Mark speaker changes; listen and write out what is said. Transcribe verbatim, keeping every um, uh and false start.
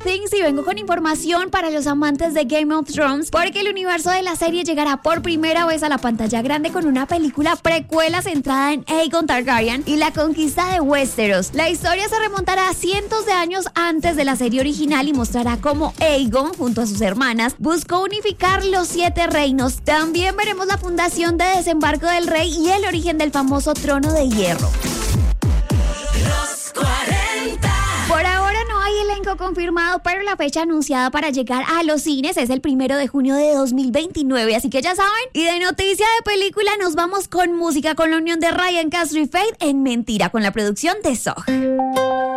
Speaker 1: Things y vengo con información para los amantes de Game of Thrones porque el universo de la serie llegará por primera vez a la pantalla grande con una película precuela centrada en Aegon Targaryen y la conquista de Westeros. La historia se remontará a cientos de años antes de la serie original y mostrará cómo Aegon, junto a sus hermanas, buscó unificar los siete reinos. También veremos la fundación de Desembarco del Rey y el origen del famoso Trono de Hierro.
Speaker 2: Los cuarenta.
Speaker 1: Por ahora no hay elenco confirmado, pero la fecha anunciada para llegar a los cines es el primero de junio de dos mil veintinueve, así que ya saben. Y de noticia de película nos vamos con música, con la unión de Ryan Castro y Faith en Mentira, con la producción de Zog.